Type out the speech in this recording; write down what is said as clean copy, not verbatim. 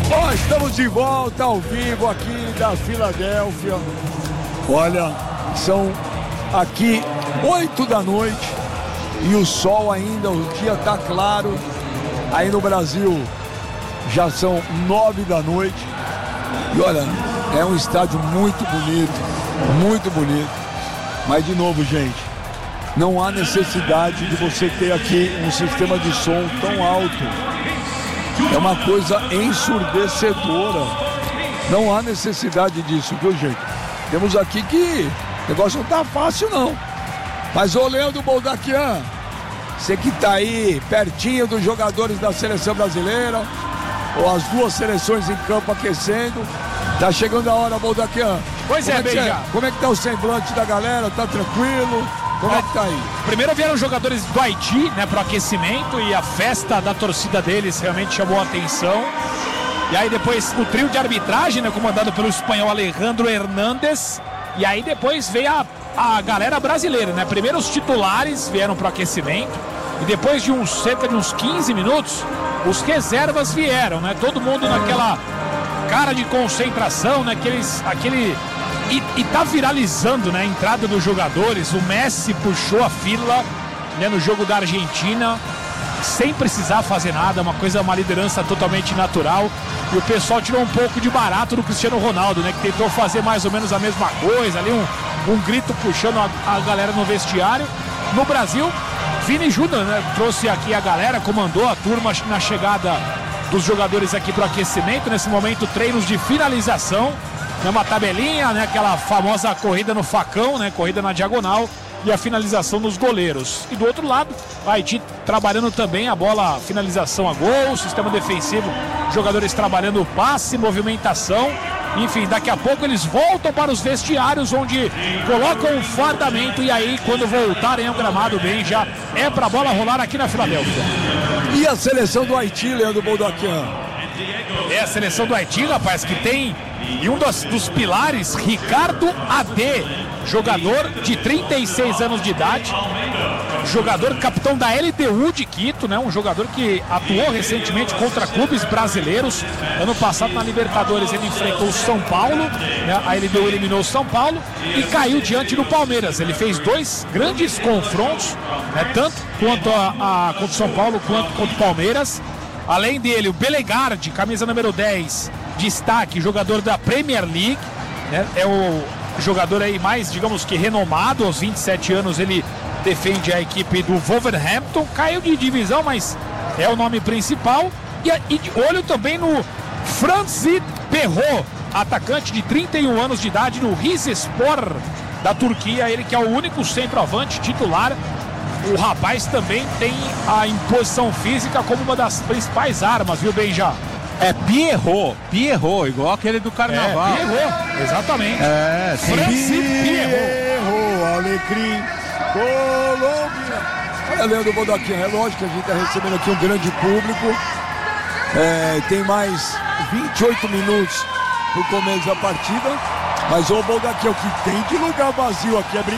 Ó, estamos de volta ao vivo aqui da Filadélfia. Olha, são aqui 8 da noite e o sol ainda, o dia está claro. Aí no Brasil já são 9 da noite. E olha, é um estádio muito bonito, muito bonito. Mas de novo, gente, não há necessidade de você ter aqui um sistema de som tão alto. É uma coisa ensurdecedora. Não há necessidade disso, viu, gente? Temos aqui que o negócio não tá fácil, não. Mas, ô Leandro Boldaquian, você que tá aí pertinho dos jogadores da seleção brasileira, ou as duas seleções em campo aquecendo, tá chegando a hora, Boldaquian. Pois é, Beija. Como é que tá o semblante da galera? Tá tranquilo? Como é que tá aí? Primeiro vieram jogadores do Haiti, né, pro aquecimento, e a festa da torcida deles realmente chamou a atenção. E aí depois o trio de arbitragem, né, comandado pelo espanhol Alejandro Hernández. E aí depois veio a galera brasileira, né? Primeiro os titulares vieram pro aquecimento. E depois de cerca de uns 15 minutos, os reservas vieram, né? Todo mundo naquela cara de concentração, né? E tá viralizando, né, a entrada dos jogadores. O Messi puxou a fila, né, no jogo da Argentina, sem precisar fazer nada, uma liderança totalmente natural. E o pessoal tirou um pouco de barato do Cristiano Ronaldo, né, que tentou fazer mais ou menos a mesma coisa, ali um grito puxando a galera no vestiário. No Brasil, Vini Júnior, né, trouxe aqui a galera, comandou a turma na chegada dos jogadores aqui para o aquecimento. Nesse momento, treinos de finalização, uma tabelinha, né, aquela famosa corrida no facão, né, corrida na diagonal, e a finalização nos goleiros. E do outro lado, o Haiti trabalhando também a bola, finalização a gol, sistema defensivo, jogadores trabalhando o passe, movimentação. Enfim, daqui a pouco eles voltam para os vestiários, onde colocam o fardamento, e aí quando voltarem ao gramado, bem, já é para a bola rolar aqui na Filadélfia. E a seleção do Haiti, Leandro Boldaquian? É a seleção do Haiti, rapaz, que tem, e um dos pilares, Ricardo Adé, jogador de 36 anos de idade, jogador capitão da LDU de Quito, né? Um jogador que atuou recentemente contra clubes brasileiros. Ano passado na Libertadores ele enfrentou o São Paulo, né? A LDU eliminou o São Paulo e caiu diante do Palmeiras. Ele fez 2 grandes confrontos, né? Tanto contra o São Paulo quanto contra o Palmeiras. Além dele, o Belegardi, camisa número 10, destaque, jogador da Premier League, né? É o jogador aí mais, digamos que renomado. Aos 27 anos ele defende a equipe do Wolverhampton, caiu de divisão, mas é o nome principal. E de olho também no Francis Perrault, atacante de 31 anos de idade no Rizespor da Turquia, ele que é o único centroavante titular. O rapaz também tem a imposição física como uma das principais armas, viu, Benja? É Pierrot, igual aquele do Carnaval. É, Pierrot, exatamente. É, sim. Pierrot, Alecrim, Colômbia. Olha, Leandro Boldaquian, é lógico que a gente está recebendo aqui um grande público. Tem mais 28 minutos para o começo da partida. Mas o Boldaquian, o que tem de lugar vazio aqui é brincadeira.